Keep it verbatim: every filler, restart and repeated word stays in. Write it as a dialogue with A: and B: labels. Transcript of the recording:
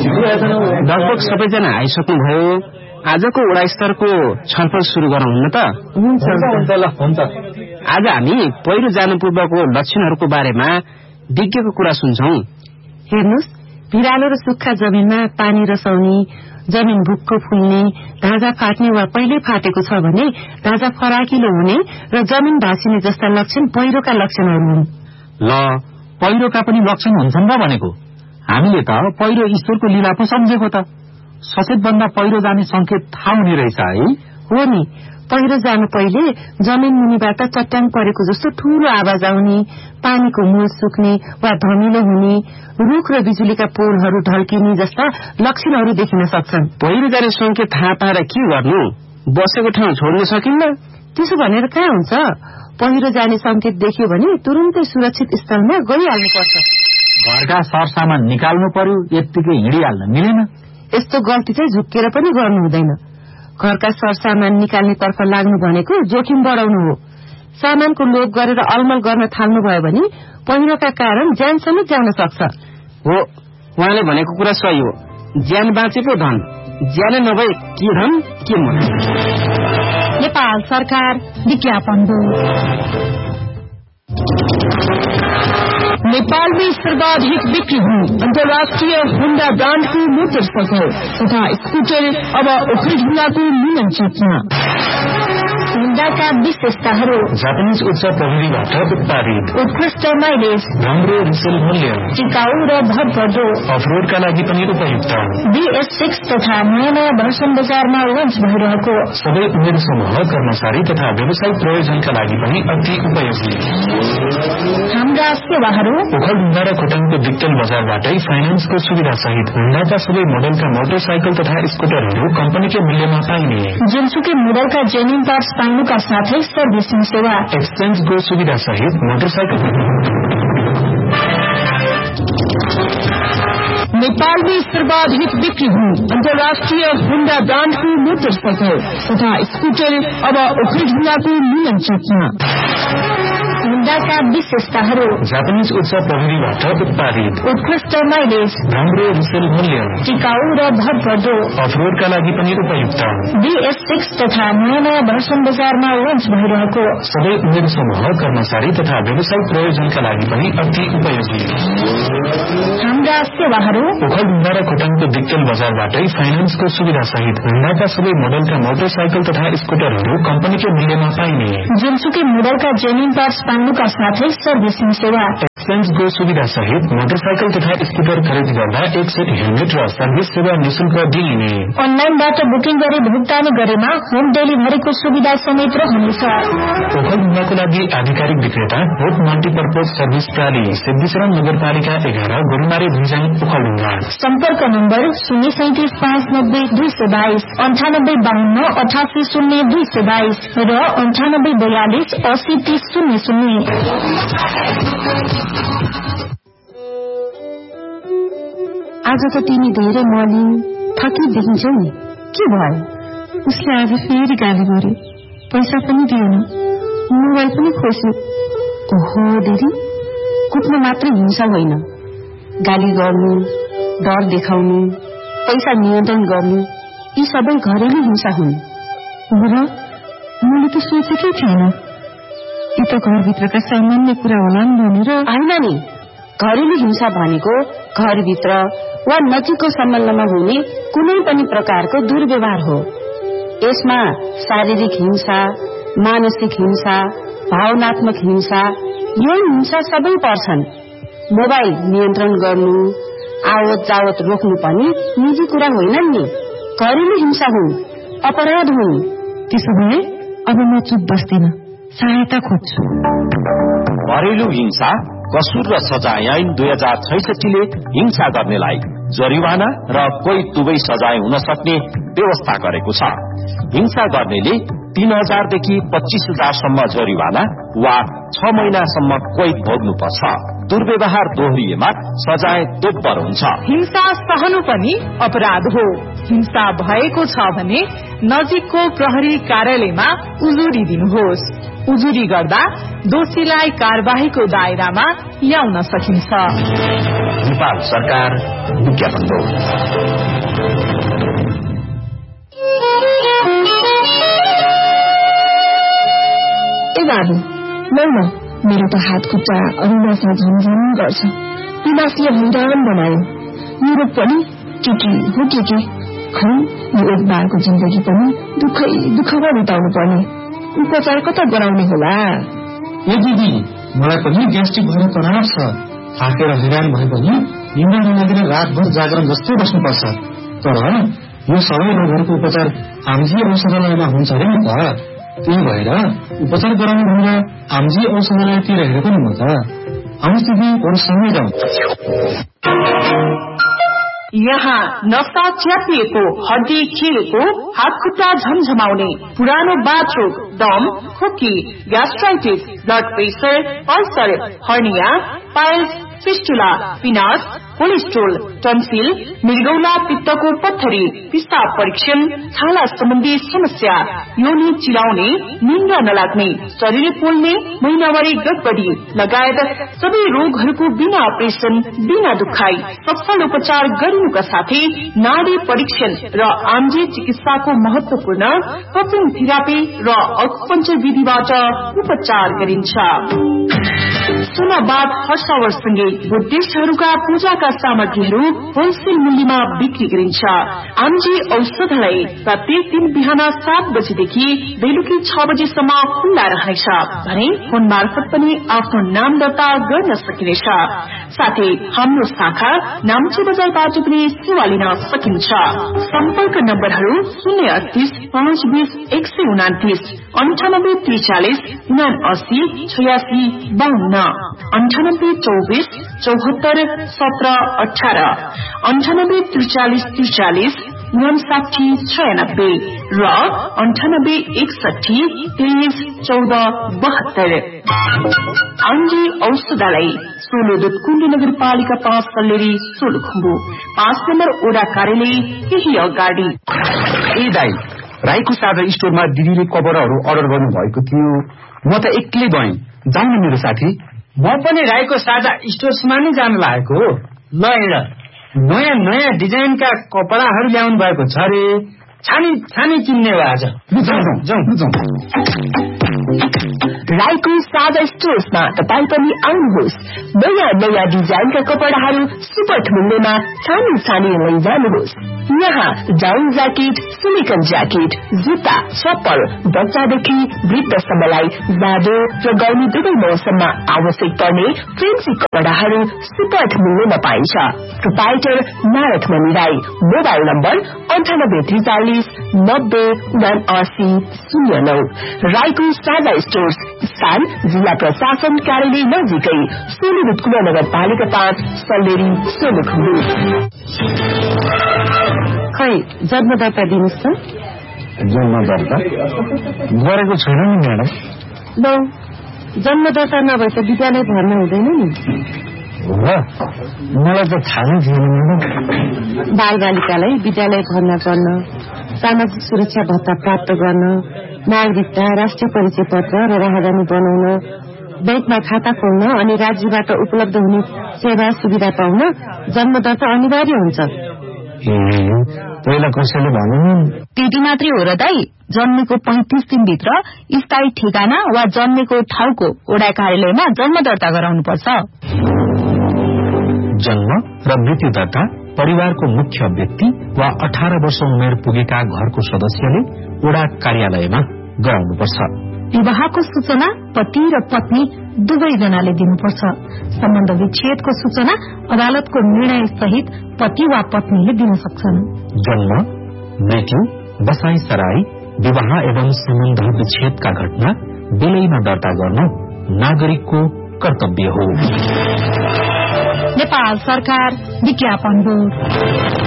A: लगभग सबैजना आइसक्नुभयो। आजको वडा स्तरको छलफल सुरु गरौँ न त। आज हामी पहिरो जानु पूर्वको लक्षणहरूको बारेमा विज्ञको कुरा सुन्छौं।
B: हेर्नुस्, भिरालो र सुक्खा जमिनमा पानी रसाउने, जमिन भुक्को फुल्ने, ढाँचा फाट्ने वा पहिले फाटेको छ भने ढाँचा फराकिलो हुने र जमिन भाँसिने जस्ता लक्षण पहिरोका लक्षणहरू हुन्।
C: ल, पहिरोका पनि लक्षण हुन्छन् र भनेको? हामीले त पहिरो ईश्वरको लीला पो सम्झेको त। सचेत भन्दा पहिरो जाने संकेत थाहा हुने रहेछ है।
B: हो नि, पहिरो जानु पहिले जमिन मुनिबाट चट्याङ परेको जस्तो ठूलो आवाज आउने, पानीको मूल सुक्ने वा धमिलो हुने, रुख र बिजुलीका पोलहरू ढल्किने जस्ता लक्षणहरू देखिन सक्छन्।
A: पहिरो जाने संकेत थाहा पाएर के गर्नु? बसेको ठाउँ छोड्न सकिन्न?
B: त्यसो भनेर कहाँ हुन्छ? पहिरो जाने संकेत देखियो भने तुरुन्तै सुरक्षित स्थलमा गइहाल्नुपर्छ।
C: घरका सरसामान निकाल्नु पर्यो, यत्तिकै हिँडिहाल्न मिलेन।
B: यस्तो गल्ती चाहिँ झुक्केर पनि गर्नु हुँदैन। घरका सरसामान निकाल्ने तर्फ लाग्नु भनेको जोखिम बढाउनु हो। सामानको लोभ गरेर अलमल गर्न थाल्नु भयो भने पहिरोका कारण ज्यान समेत जान सक्छ।
A: हो, उहाँले भनेको कुरा सही हो। ज्यान बाँचेको धन, ज्यान नभए के धन के मन।
D: नेपाल सरकार विज्ञापन हो। नेपाल में सर्वाधिक बिक्री हुई अंतर्राष्ट्रीय होंडा ब्रांड की मोटरसाइकिल तथा स्कूटर अब ओखरी ढुङ्गाको मिलन चकमा। होंडाका विशेषताहरू:
C: जापानीज उच्च प्रविधिबाट उत्पादित,
D: उत्कृष्ट माइलेज,
C: राम्रो रिसेल मूल्य,
D: टिकाऊ र भरपर्दो,
C: अफरोडका लागि पनि उपयुक्त।
D: बीएस सिक्स तथा नयाँ नयाँ भर्सन बजारमा लन्च भइरहेको।
C: सबै उमेर समूह, कर्मचारी तथा व्यवसायिक प्रयोजनका लागि पनि अति उपयोगी।
D: हाम्रा सेवाहरू:
C: ओखलढुङ्गा र खोटाङको दिक्तेल बजारबाटै फाइनेन्सको सुविधा सहित होंडाका सबै मोडलका मोटरसाइकल तथा स्कुटरहरू कम्पनीकै मूल्यमा पाइने।
D: जुनसुकै मोडलका जेन्युन पार्ट्स पाउनुका साथै सर्भिसिङ सेवा,
C: एक्सचेन्जको सुविधा सहित मोटरसाइकल।
D: नेपाल में सर्वाधिक बिक्री हुई अंतर्राष्ट्रीय होंडा ब्रांड की मोटरसाइकिल तथा स्कूटर अब ओखरी ढुङ्गाको मिलन चकमा। होंडाका विशेषताहरू:
C: जापानीज उच्च प्रविधिबाट उत्पादित,
D: उत्कृष्ट माइलेज,
C: राम्रो रिसेल मूल्य,
D: टिकाऊ र भरपर्दो,
C: अफरोडका लागि पनि उपयुक्त।
D: बीएस सिक्स तथा नयाँ नयाँ भर्सन बजारमा लन्च भइरहेको।
C: सबै उमेर समूह, कर्मचारी तथा व्यवसायिक प्रयोजनका लागि पनि अति उपयोगी।
D: हाम्रा सेवाहरू:
C: ओखलढुङ्गा र खोटाङको दिक्तेल बजारबाटै फाइनेन्सको सुविधा सहित होंडाका सबै मोडलका मोटरसाइकल तथा स्कुटरहरू कम्पनीकै मूल्यमा पाइने।
D: जुनसुकै मोडलका जेन्युन पार्ट्स पाउनुका साथै सर्भिसिङ सेवा,
C: एक्सचेन्जको सुविधा सहित मोटरसाइकल तथा स्कुटर खरिद गर्दा एक सेट हेलमेट र सर्भिस सेवा निशुल्क दिइने।
D: अनलाइनबाट बुकिङ गरी भुक्तानी गरेमा होम डेलिभरीको सुविधा समेत रहनेछ।
C: ओखलढुङ्गाको लागि आधिकारिक विक्रेता होप मल्टिपर्पज सर्भिस प्राली, सिद्धिचरण नगरपालिका एघार, गोरुमारी भुइँजाङ, ओखलढुङ्गा।
D: सम्पर्क नम्बर शून्य सैतिस पाँच नब्बे दुई सय बाइस, अन्ठानब्बे बाहन्न अठासी शून्य दुई सय बाइस र अन्ठानब्बे बयालिस अस्सी तीस शून्य शून्य।
B: आज त तिमी धेरै मलिन थकी देखिन्छौ नि, के भयो? उसले आज फेरि गाली गर्यो, पैसा पनि दिएन, मोबाइल पनि खोस्यो। ओहो दिदी, कुट्न मात्रै हिंसा होइन, गाली गर्नु, डर देखाउनु, पैसा नियन्त्रण गर्नु, यी सबै घरेलु हिंसा हुन्।
D: र मैले त सोचेकै थिएन, यी त घरभित्रका सामान्य कुरा होला नि भनेर।
B: होइन नि, घरेलु हिंसा भनेको घरभित्र वा नजिकको सम्बन्धमा हुने कुनै पनि प्रकारको दुर्व्यवहार हो। यसमा शारीरिक हिंसा, मानसिक हिंसा, भावनात्मक हिंसा, यौन हिंसा सबै पर्छन्। मोबाइल नियन्त्रण गर्नु, आवत जावत रोक्नु पनि निजी कुरा होइनन् नि, घरेलु हिंसा हुन्, अपराध हुन्।
D: त्यसो भए अब म चुप बस्दिन, सहायता खोज्छु।
E: घरेलु हिंसा कसुर र सजाय ऐन दुई हजार छैसठीले हिंसा गर्नेलाई जरिवाना र कोही दुवै सजाय हुन सक्ने व्यवस्था गरेको छ। हिंसा गर्नेले तीन हजारदेखि पच्चीस हजारसम्म जरिवाना वा छ महिनासम्म कोही भोग्नुपर्छ। दुर्व्यवहार दोहोरिएमा सजाय दोब्बर हुन्छ।
D: हिंसा सहनु पनि अपराध हो। हिंसा भएको छ भने नजिकको प्रहरी कार्यालयमा उजुरी दिनुहोस्। उजुरी गर्दा दोषीलाई कार्यवाहीको दायरामा ल्याउन सकिन्छ।
E: नेपाल सरकार विज्ञापन हो।
F: ए बाबु लौ न, मेरो त हात खुट्टा अरुणासा झमझम गर्छ। पिमासले हैरान बनायो। मेरो पनि के के हो के के खै यो एक बारको जिन्दगी पनि दुःखै दुःखमा बिताउनु पर्ने। उपचार कता गराउने होला?
C: ए दिदी, मलाई पनि ग्यास्ट्रिक भएर तनाव छ। थाकेर हैरान भए पनि निन्द्रा नलागेर रातभर जागरण जस्तै बस्नुपर्छ। तर यो सबै रोगहरूको उपचार आमजी औषधालयमा हुन्छ अरे नि त। त्यही भएर उपचार गराउनु भनेर आमजी औषधालयतिर हेरेको नि म त। आउनुहोस् दिदी, अरू सँगै जाउँ।
D: यहाँ नसा च्यापिएको, हड्डी खिएको, हात खुट्टा झमझमाउने, पुरानो बाथरोग, दम, खोकी, gastritis, blood pressure, ulcer, hernia, piles, fistula, पिनास, cholesterol, tonsil, मृगौला पित्तको पत्थरी, पिसाब परीक्षण, छाला सम्बन्धी समस्या, योनि चिलाउने, निन्द्रा नलाग्ने, शरीर पोल्ने, महिनावारी गडबडी लगायत सबै रोगहरूको बिना अपरेसन, बिना दुखाई सफल उपचार गरिनुका साथै नाडी परीक्षण र आम्जे चिकित्साको महत्वपूर्ण कपिङ थेरापी र अकुपञ्चर विधिबाट उपचार गरिन्छ। सुनाबाद हर्षावरसँगै बुद्धिस्टहरूका पूजाका सामग्रीहरू होलसेल मूल्यमा बिक्री गरिन्छ। आमजी औषधालय प्रत्येक दिन बिहान सात बजेदेखि बेलुकी छ बजेसम्म खुल्ला रहनेछ भने फोन मार्फत पनि आफ्नो नाम दर्ता गर्न सकिनेछ। साथै हाम्रो शाखा नाम्ची बजारबाट पनि सेवा लिन सकिन्छ। सम्पर्क नम्बरहरू शून्य अडतिस पाँच बीस एक सय उनातिस, अन्ठानब्बे त्रिचालिस उनासी छयासी बाहन्न, अन्ठानब्बे चौबिस चौहत्तर सत्र अठार, अन्ठानब्बे त्रिचालिस त्रिचालिस उनसाठी छयानब्बे र अन्ठानब्बे एकसठी तेइस चौध बहत्तर। आंजी औषधालय सोलोदुत कुण्ड नगरपालिका पाँच सल्लेरी सोलुखुम्बु, पाँच नम्बर ओडा कार्यालय केही अगाडि।
A: ए दाई, राईको साझा स्टोरमा दिदीले कपडाहरू अर्डर गर्नु भएको थियो। म त एक्लै गएँ, जाउँ न मेरो साथी।
C: म पनि राईको साझा स्टोर्समा नै जान लागेको हो। ल हेर, नयाँ नयाँ डिजाइनका कपडाहरू ल्याउनु भएको छ रे। छानी छानी किन्ने हो आज।
F: राईको साझा स्टोर्समा तपाईँ पनि आउनुहोस्। नयाँ नयाँ डिजाइनका कपडाहरू सुपथ मूल्यमा छानी छानी लैजानुहोस्। यहाँ डाउन ज्याकेट, सिलिकन ज्याकेट, जुत्ता, चप्पल, बच्चादेखि वृद्धसम्मलाई जाडो र गर्मी दुवै मौसममा आवश्यक पर्ने फ्रेन्सी कपडाहरू सुपथ मूल्यमा पाइन्छ। प्रोपाइटर नारद मणि राई, मोबाइल नम्बर अन्ठानब्बे त्रिचालिस नब्बे उनासी शून्य नौ। राईको साझा स्टोर्स स्थान जिल्ला प्रशासन कार्यालय नजिकै सोलुदुत कुण्ड नगरपालिका पाँच सल्लेरी सोलुखुम्बु।
B: खै जन्म दर्ता दिनुहोस् त।
C: जन्म दर्ता गरेको छैन नि म्याडम।
B: लौ, जन्म दर्ता नभए त विद्यालय भर्ना हुँदैन नि।
C: मलाई त थाहा नै थिएन म्याडम।
B: बाल बालिकालाई विद्यालय भर्ना गर्न, सामाजिक सुरक्षा भत्ता प्राप्त गर्न, नागरिकता, राष्ट्रिय परिचय पत्र र राहदानी बनाउन, बैंकमा खाता खोल्न अनि राज्यबाट उपलब्ध हुने सेवा सुविधा पाउन जन्म दर्ता अनिवार्य हुन्छ।
C: पहिला कसैले भन्नु
D: त्यति मात्रै हो र दाई? जन्मेको पैंतिस दिनभित्र स्थायी ठेगाना वा जन्मेको ठाउँको ओडा कार्यालयमा जन्म दर्ता गराउनुपर्छ।
E: जन्म र मृत्यु दर्ता परिवारको मुख्य व्यक्ति वा अठार वर्ष उमेर पुगेका घरको सदस्यले ओडा कार्यालयमा गराउनुपर्छ।
D: विवाहको सूचना पति र पत्नी दुवैजनाले दिनुपर्छ। सम्बन्ध विच्छेदको सूचना अदालतको निर्णय सहित पति वा पत्नीले दिन सक्छन्।
E: जन्म, मृत्यु, बसाई सराई, विवाह एवं सम्बन्ध विच्छेदका घटना बेलैमा दर्ता गर्न नागरिकको कर्तव्य हो।
D: नेपाल सरकार विज्ञापन बोर्ड।